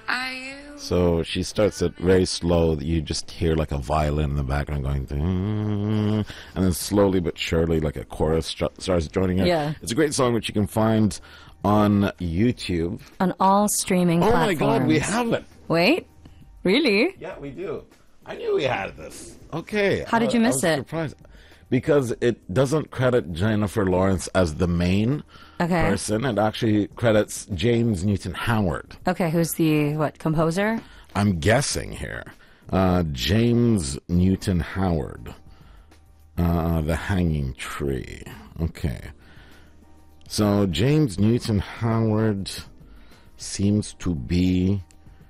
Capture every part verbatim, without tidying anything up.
So she starts it very slow. You just hear like a violin in the background going, and then slowly but surely, like a chorus starts joining it. Yeah. It's a great song which you can find on YouTube. On all streaming oh platforms. Oh my God, we have it. Wait, really? Yeah, we do. I knew we had this. Okay. How did you miss I was it? Surprised. Because it doesn't credit Jennifer Lawrence as the main okay. person. It actually credits James Newton Howard. Okay, who's the, what, composer? I'm guessing here. Uh, James Newton Howard. Uh, The Hanging Tree. Okay. So James Newton Howard seems to be...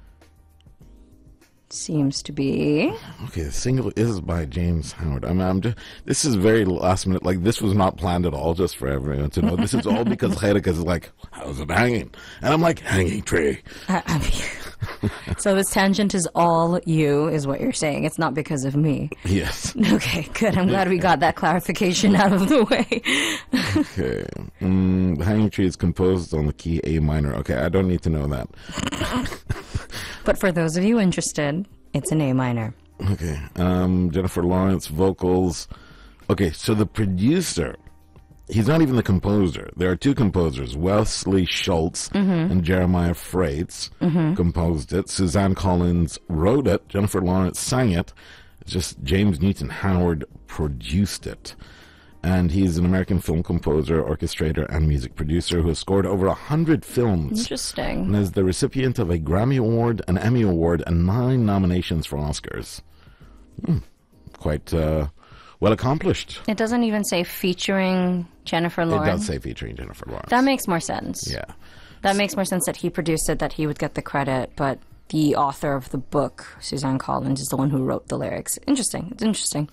Seems to be. Okay, the single is by James Howard. I mean, I'm just, this is very last minute. Like, this was not planned at all, just for everyone to know. This is all because Khairika is like, how's it hanging? And I'm like, hanging tree. Uh, I mean, so this tangent is all you, is what you're saying. It's not because of me. Yes. Okay, good. I'm glad we got that clarification out of the way. Okay. Mm, the hanging tree is composed on the key A minor. Okay, I don't need to know that. But for those of you interested, it's an A minor. Okay. Um, Jennifer Lawrence vocals. Okay, so the producer, he's not even the composer. There are two composers, Wesley Schultz mm-hmm. and Jeremiah Freites mm-hmm. composed it. Suzanne Collins wrote it. Jennifer Lawrence sang it. It's just James Newton Howard produced it. And he's an American film composer, orchestrator, and music producer who has scored over a hundred films. Interesting. And is the recipient of a Grammy Award, an Emmy Award, and nine nominations for Oscars. Hmm. Quite uh, well accomplished. It doesn't even say featuring Jennifer Lawrence. It does say featuring Jennifer Lawrence. That makes more sense. Yeah. That makes more sense that he produced it, that he would get the credit, but the author of the book, Suzanne Collins, is the one who wrote the lyrics. Interesting. It's interesting.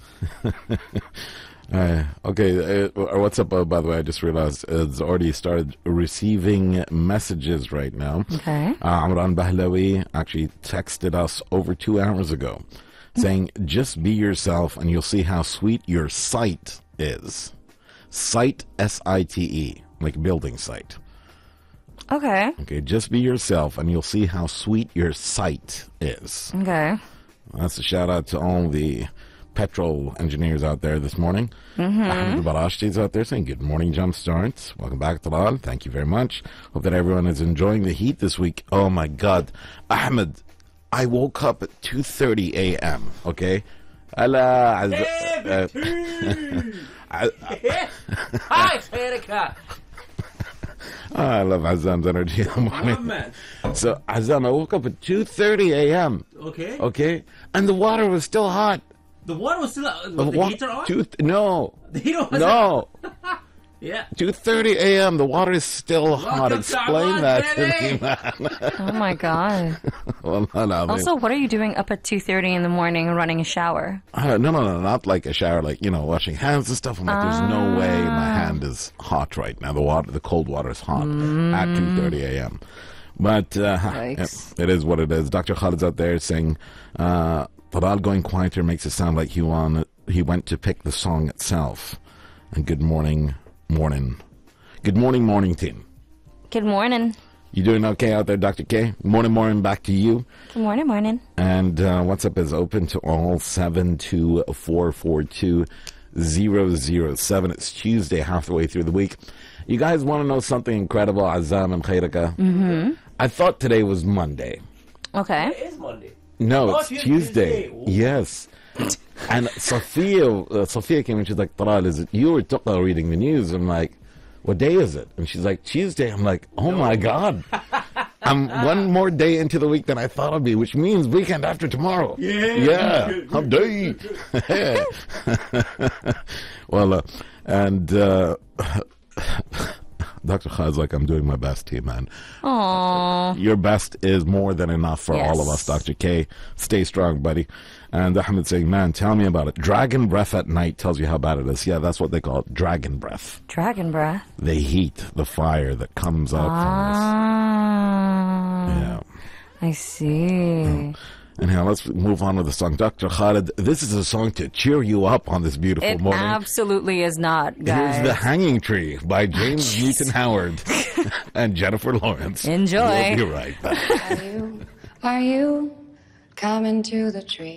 Uh, okay, uh, what's up, uh, by the way, I just realized it's already started receiving messages right now. Okay. Uh, Amran Bahlawi actually texted us over two hours ago saying, just be yourself and you'll see how sweet your site is. Site, S I T E, like building site. Okay. Okay, just be yourself and you'll see how sweet your site is. Okay. That's a shout out to all the petrol engineers out there this morning. Mm-hmm. Ahmed Barashti is out there saying, good morning, Jumpstart. Welcome back, Talal. Thank you very much. Hope that everyone is enjoying the heat this week. Oh, my God. Ahmed, I woke up at two thirty a.m., okay? Allah. Uh, Hi, Khairika. Oh, I love Azam's energy in the morning. So, Azam, I woke up at two thirty a.m. Okay. Okay? And the water was still hot. The water was still out. The, The, the wa- heater on? two th- no. The heater was No. Yeah. two thirty a.m. The water is still hot. Welcome to Explain our that baby. to me, man. Oh, my God. Well, no, no, Also, what are you doing up at two thirty in the morning and running a shower? uh, no, no, no, not like a shower, like, you know, washing hands and stuff. I'm like, there's no way my hand is hot right now. The water, the cold water is hot Mm. at two thirty a.m. But uh, Yikes. it is what it is. Doctor Khalid's out there saying, uh, Fadal going quieter makes it sound like he, won, he went to pick the song itself. And good morning, morning. Good morning, morning team. Good morning. You doing okay out there, Doctor K? Morning, morning, back to you. Good morning, morning. And uh, WhatsApp is open to all, seven two four four two zero zero seven. It's Tuesday, half the way through the week. You guys want to know something incredible, Azam and Khairika? Mm-hmm. I thought today was Monday. Okay. It is Monday. No, Oh, it's Tuesday. Tuesday. Ooh. Yes. And Sophia, uh, Sophia came and she's like, Taral, is it you or Tuqqa reading the news? I'm like, what day is it? And she's like, Tuesday. I'm like, oh my God. I'm one more day into the week than I thought I'd be, which means weekend after tomorrow. Yeah. Yeah. How dare you? Well, uh, and uh, Doctor Kha's like, I'm doing my best here, man. Aww. Your best is more than enough for Yes. all of us, Doctor K. Stay strong, buddy. And Ahmed saying, man, tell me about it. Dragon breath at night tells you how bad it is. Yeah, that's what they call it, dragon breath. Dragon breath. The heat, the fire that comes out Ah. from this. Yeah. I see. Anyhow, let's move on with the song. Doctor Khalid, this is a song to cheer you up on this beautiful It morning. absolutely is not, guys. Here's The Hanging Tree by James Newton Howard and Jennifer Lawrence. Enjoy. We'll be right back. Are you, are you coming to the tree?